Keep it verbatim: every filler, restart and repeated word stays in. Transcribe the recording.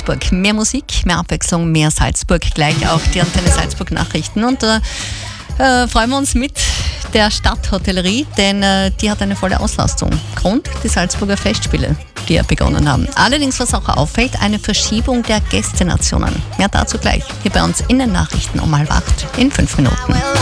Salzburg. Mehr Musik, mehr Abwechslung, mehr Salzburg. Gleich auch die Antenne Salzburg Nachrichten. Und da äh, freuen wir uns mit der Stadthotellerie, denn äh, die hat eine volle Auslastung. Grund, die Salzburger Festspiele, die ja begonnen haben. Allerdings, was auch auffällt, eine Verschiebung der Gästenationen. Ja, dazu gleich. Hier bei uns in den Nachrichten um halb acht in fünf Minuten.